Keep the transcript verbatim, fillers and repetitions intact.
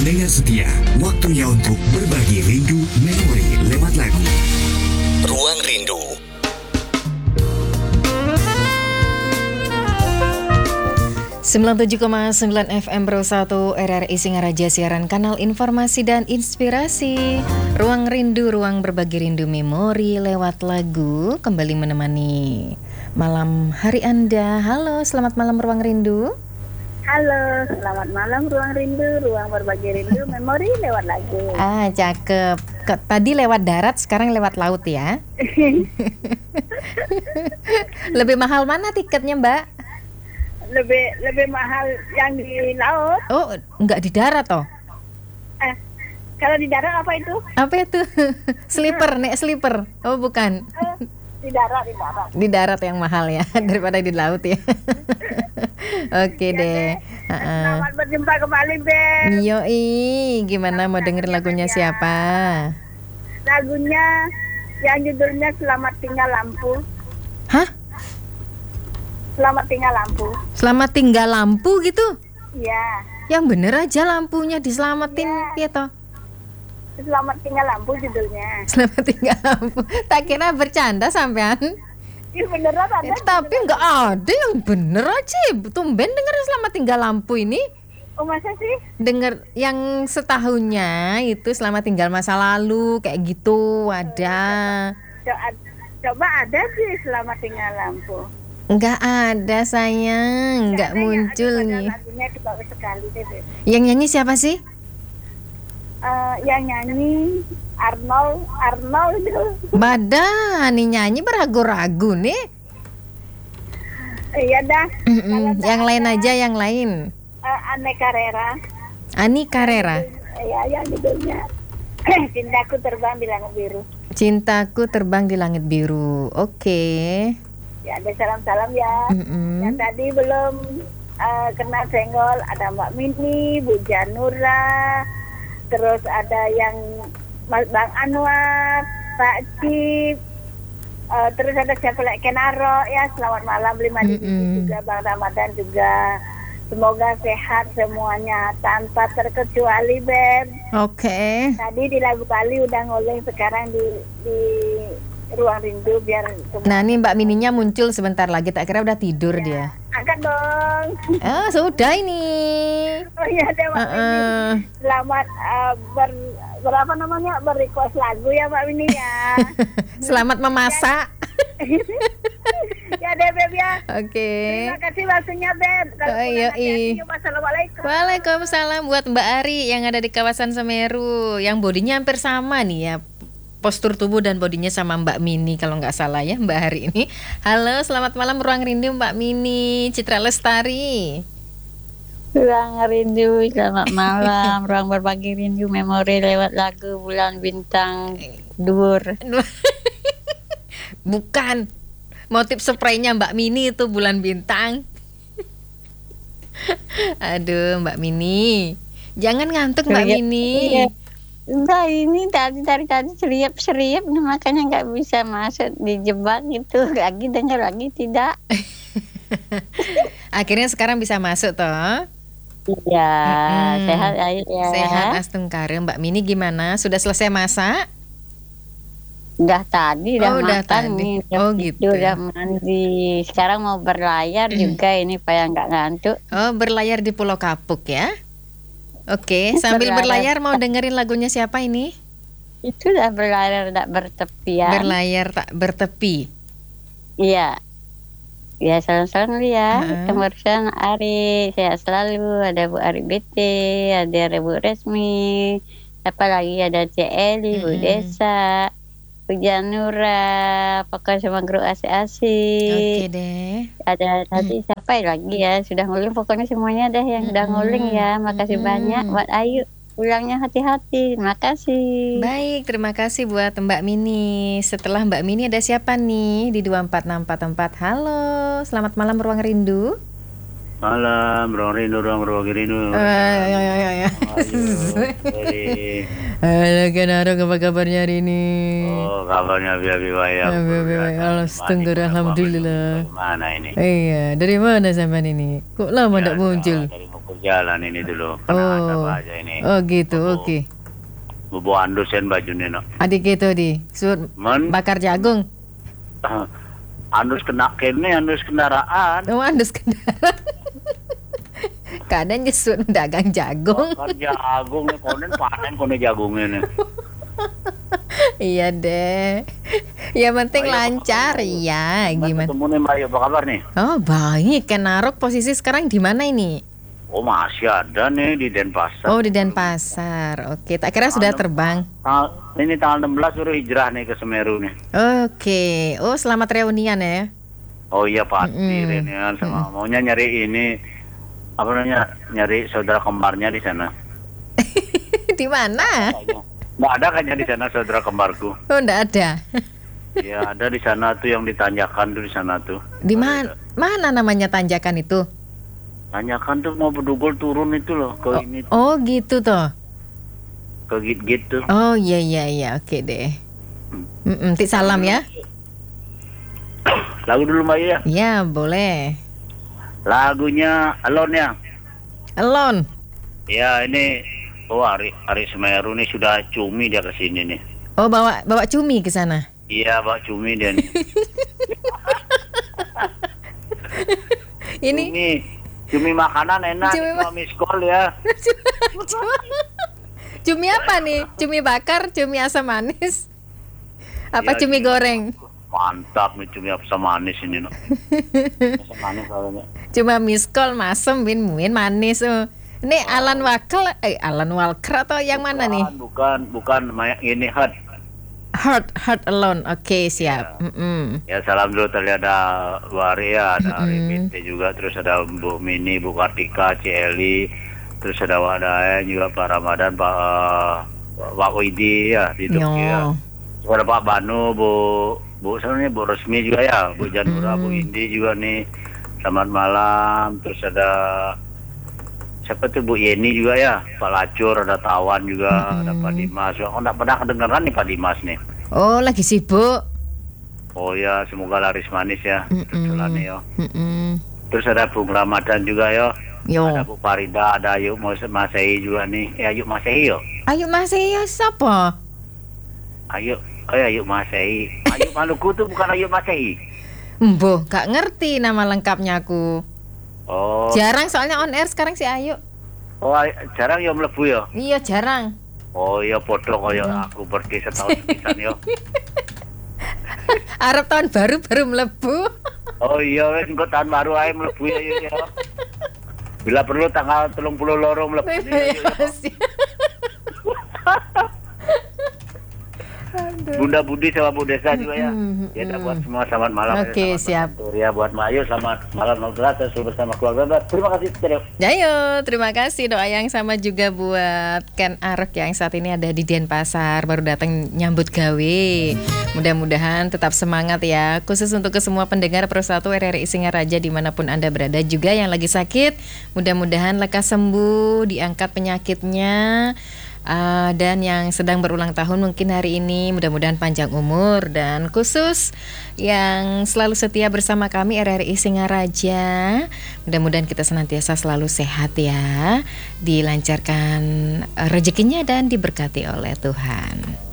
pendengar setia, waktunya untuk berbagi rindu memori lewat lagu. Ruang Rindu. sembilan puluh tujuh koma sembilan F M Pro satu R R I Singaraja, siaran kanal informasi dan inspirasi. Ruang Rindu, ruang berbagi rindu memori lewat lagu, kembali menemani malam hari Anda. Halo, selamat malam Ruang Rindu. Halo, selamat malam Ruang Rindu, ruang berbagi rindu memori lewat lagu. Ah, cakep. Ke, tadi lewat darat, sekarang lewat laut ya. Lebih mahal mana tiketnya, Mbak? Lebih lebih mahal yang di laut. Oh, enggak di darat toh? Eh, kalau di darat apa itu? Apa itu? Sleeper, naik sleeper. Oh, bukan. Eh, di darat, di darat. Di darat yang mahal ya, daripada di laut ya. Oke Ya, deh. Beb. Uh-uh. Selamat berjumpa kembali, Beb. Yoi, gimana mau dengerin lagunya siapa? Lagunya yang judulnya Selamat Tinggal Lampu. Hah? Selamat Tinggal Lampu. Selamat tinggal lampu gitu? Iya. Yang bener aja lampunya diselamatin ya toh. Selamat Tinggal Lampu judulnya. Selamat tinggal lampu. Tak kira bercanda sampean. Ini beneran ada. Eh, tapi nggak ada yang bener aja. Tumben denger Selamat Tinggal Lampu ini. Oh, masa sih? Denger yang setahunnya itu Selamat Tinggal Masa Lalu kayak gitu ada. Coba, coba ada sih Selamat Tinggal Lampu. Nggak ada sayang, nggak Ada yang- muncul ada nih. Lagunya itu bagus sekali deh, Beb. Yang nyanyi siapa sih? Eh, yang nyanyi Arnold Arnold itu. Badan nih nyanyi beragu-ragu nih. Iya dah. Mm-mm. Kalau Yang tak lain ada, aja, yang lain. eh, Anne Carrera. Ani Carrera. Iya, yang judulnya Cintaku Terbang di Langit Biru. Cintaku Terbang di Langit Biru. Oke. Ya, ada salam-salam ya. Mm-mm. Yang tadi belum eh, kena senggol ada Mbak Mini, Bu Janura, terus ada yang Mas Bang Anwar, Pak Cip, eh, terus ada siapa lagi Kenaro ya. Selamat malam lima di Mm-mm. juga Bang Ramadan juga. Semoga sehat semuanya tanpa terkecuali, Beb. Oke. Tadi di lagu Bali udah ngoleng, sekarang di di Ruang Rindu biar semua. Nah, ini Mbak Mininya muncul sebentar lagi. Tak kira udah tidur dia. Angkat dong. Ah, sudah ini. Oh iya, ada Mbak Mini. Uh-uh. Selamat eh, ber berapa namanya berrequest lagu ya Mbak Mini ya. Selamat memasak. Ya deh Beb ya. Oke. Terima kasih waktunya Beb. Kalau Oh, iya, hati-hati, iya. Wassalamualaikum. Waalaikumsalam buat Mbak Ari yang ada di kawasan Semeru, yang bodinya hampir sama nih ya, postur tubuh dan bodinya sama Mbak Mini kalau nggak salah ya Mbak Hari ini. Halo, selamat malam Ruang Rindu Mbak Mini, Citra Lestari. Ruang Rindu, selamat malam. Ruang berbagi rindu memori lewat lagu Bulan Bintang Dur. Bukan, motif spraynya Mbak Mini itu Bulan Bintang. Aduh Mbak Mini, jangan ngantuk Mbak Iya. Mini. Enggak, ini tadi dari tadi seriap-seriap, makanya nggak bisa masuk, dijebak gitu. Lagi dengar lagi tidak. Akhirnya sekarang bisa masuk toh. Iya, Mm-mm. sehat aja ya. Sehat Astungkare. Mbak Mini gimana? Sudah selesai masak? Udah tadi, udah Oh, udah makan tadi. nih, udah Oh, tidur, gitu. udah mandi. Sekarang mau berlayar juga ini supaya nggak ngantuk. Oh, berlayar di Pulau Kapuk ya. Oke, sambil Berlayar. berlayar mau dengerin lagunya siapa ini? Itu udah berlayar, udah bertepian. Berlayar tak bertepi. Iya. Ya, salam-salam dulu ya. Heeh. Kita barusan Ari, sehat selalu. Ada Bu Ari B T, ada Bu Resmi. Apa lagi ada C Eli, Bu Mm-mm. Desa, Bu Janura, pokoknya semua guru asik-asik. Oke deh. Ada tadi siapa lagi ya? Sudah nguling pokoknya semuanya deh yang udah nguling ya. Makasih Mm-mm. banyak buat Ayu. Pulangnya hati-hati. Terima kasih. Baik, terima kasih buat Mbak Mini. Setelah Mbak Mini ada siapa nih di dua empat enam empat empat? Halo, selamat malam Ruang Rindu. Malam, ruang rindu, ruang berbagi rindu. Eh, ya, ya, ya, ya. Ayo, sorry. Halo Kenaro, apa kabarnya hari ini? Oh, kabarnya biar-biar baik. Ya, biar- biar baik. Alhamdulillah, alhamdulillah. Mana ini? Iya, dari mana sampean ini? Kok lama Ya, tidak muncul? Dari Mukur Jalan ini dulu. Oh, Kena asap aja ini. Oh gitu, Oh. oke. Bobo andus sen bajune no. Adik gitu di, sur Men bakar jagung. andus kena kene andus kendaraan. Oh, andus kendaraan. Kadang nyesut dagang jagung. Bakar jagung nih konen panen konen jagungnya nih. Iya deh. Ya penting Ayo, lancar apa kabar? ya, Mas, gimana? ketemu nih Mbak Ayu, apa kabar nih? Oh baik, Ken Arok posisi sekarang di mana ini? Oh masih ada nih di Denpasar. Oh di Denpasar. Oke, tak kira sudah terbang. Tanggal- ini tanggal enam belas suruh hijrah nih ke Semeru nih. Oke, oh selamat reunian ya. Oh iya pasti Mm-mm. Renian sama maunya nyari ini apa namanya nyari saudara kembarnya di sana. Di mana? Nggak ada kayaknya di sana saudara kembarku. Oh enggak ada. Ya ada di sana tuh yang ditanjakan tuh di sana tuh. Di mana? Mana namanya tanjakan itu? Tanjakan tuh mau bedugul turun itu loh ke Oh, ini oh gitu toh. ke git gitu. Oh iya iya iya, oke deh. Mm-mm, Tik salam ya. Lagu dulu Mbak Ayu ya. Ya boleh. Lagunya Alone ya. Alone. Ya ini oh Ari Ari Semeru nih sudah cumi dia ke sini nih. Oh bawa bawa cumi ke sana. Iya Pak cumi dia nih. Ini Cumi, cumi makanan enak, Cumi cuma ma- miskol ya. cumi apa nih? Cumi bakar, cumi asam manis. Apa Ya, cumi cumi- goreng? Mantap nih cumi asam manis ini no. Asam manis soalnya. Cuma miskol masem win win manis. Oh. Ini Alan Walker, eh Alan Walker atau yang mana nih? Bukan, bukan, bukan ini hot. Heart Heart Alone. Oke, siap. Mm-mm. Ya salam dulu tadi ada Bu Ari ya, ada Ari Mm-mm. Binti juga, terus ada Bu Mini, Bu Kartika, Celi, terus ada Wadayan juga Pak Ramadan, Pak uh, Pak Widi ya di Turki ya. Yo. Terus ada Pak Banu, Bu Bu sebenarnya Bu Resmi juga ya, Bu Janura, Bu Indi juga nih. Selamat malam. Terus ada siapa tuh Bu Yeni juga ya, Pak Lacur, ada Tawan juga, ada Pak Dimas. Oh nggak pernah kedengeran nih Pak Dimas nih. Oh, lagi sibuk. Oh ya, semoga laris manis ya. Mm-mm. Tutulannya ya. Mm-mm. Terus ada Bung Ramadan juga ya. Yo. Ada Bu Farida, ada Ayu Masehi juga nih. Eh Ayu Masehi yo. Ayo Mas ya siapa? Ayu, oh ya Ayu Masehi. Ayu Maluku tuh bukan Ayu Masehi. Mboh, gak ngerti nama lengkapnya aku. Oh, Jarang soalnya on air sekarang si Ayu. oh ay- jarang yo mlebu yo. Iya, jarang. Oh iya podo koyo aku pergi setahun pisan yo. Arab tahun baru baru melebu. Oh iya wes engko tahun baru ae mlebu ya yo. yo. Bila perlu tanggal telung puluh loro mlebu yo. yo. Bunda Budi sama Bu Desa juga ya. Ya udah buat semua selamat malam. Oke, Selamat siap. bertutur ya buat Mbak Ayu selamat malam Nogla saya bersama keluarga. Terima kasih. Stereo. Ayo, terima kasih doa yang sama juga buat Ken Arok yang saat ini ada di Denpasar baru datang nyambut gawe. Mudah-mudahan tetap semangat ya. Khusus untuk ke semua pendengar Pro satu R R I Singaraja dimanapun Anda berada juga yang lagi sakit, mudah-mudahan lekas sembuh, diangkat penyakitnya. Uh, dan yang sedang berulang tahun mungkin hari ini mudah-mudahan panjang umur, dan khusus yang selalu setia bersama kami R R I Singaraja, mudah-mudahan kita senantiasa selalu sehat ya, dilancarkan uh, rezekinya dan diberkati oleh Tuhan.